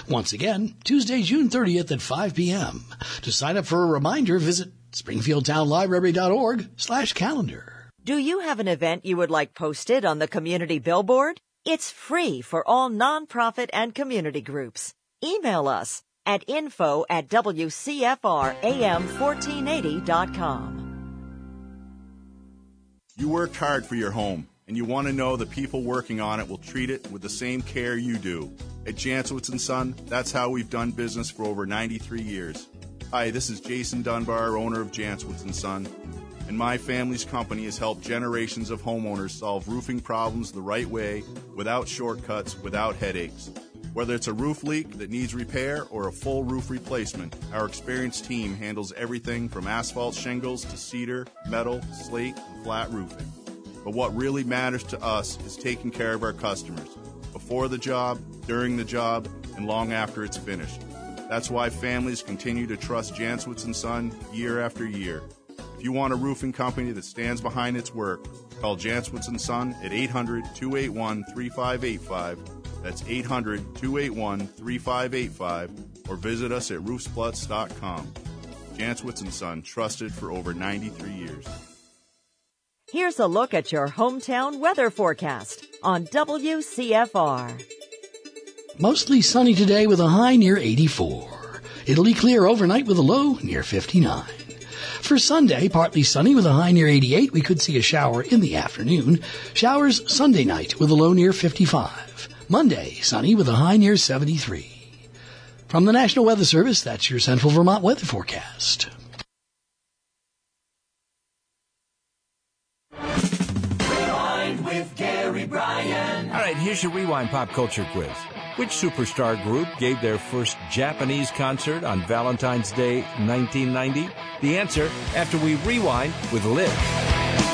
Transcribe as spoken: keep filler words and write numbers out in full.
Once again, Tuesday, June thirtieth at five p.m. To sign up for a reminder, visit springfieldtownlibrary.org slash calendar. Do you have an event you would like posted on the community billboard? It's free for all nonprofit and community groups. Email us at info at w c f r a m fourteen eighty dot com. You worked hard for your home, and you want to know the people working on it will treat it with the same care you do. At Jancewitz and Son, that's how we've done business for over ninety-three years. Hi, this is Jason Dunbar, owner of Jancewitz and Son, and my family's company has helped generations of homeowners solve roofing problems the right way, without shortcuts, without headaches. Whether it's a roof leak that needs repair or a full roof replacement, our experienced team handles everything from asphalt shingles to cedar, metal, slate, and flat roofing. But what really matters to us is taking care of our customers, before the job, during the job, and long after it's finished. That's why families continue to trust Jancewitz and Son year after year. If you want a roofing company that stands behind its work, call Jancewitz and Son at eight hundred, two eight one, three five eight five. That's eight hundred, two eight one, three five eight five, or visit us at roofsplutz dot com. Jancewitz and Son, trusted for over ninety-three years. Here's a look at your hometown weather forecast on W C F R. Mostly sunny today with a high near eighty-four. It'll be clear overnight with a low near fifty-nine. For Sunday, partly sunny with a high near eighty-eight. We could see a shower in the afternoon. Showers Sunday night with a low near fifty-five. Monday, sunny with a high near seventy-three. From the National Weather Service, that's your Central Vermont weather forecast. Rewind with Gary Bryan. All right, here's your Rewind pop culture quiz. Which superstar group gave their first Japanese concert on Valentine's Day nineteen ninety? The answer after we rewind with Liv.